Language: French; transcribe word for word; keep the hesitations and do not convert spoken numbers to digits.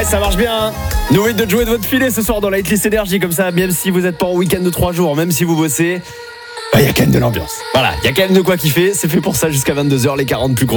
ça marche bien. Hein. Nouvelle de jouer de votre filet ce soir dans la Hitlist Énergie, comme ça, même si vous n'êtes pas en week-end de trois jours, même si vous bossez, il bah, y a quand même de l'ambiance. Voilà, il y a quand même de quoi kiffer. C'est fait pour ça jusqu'à vingt-deux heures, les quarante plus gros.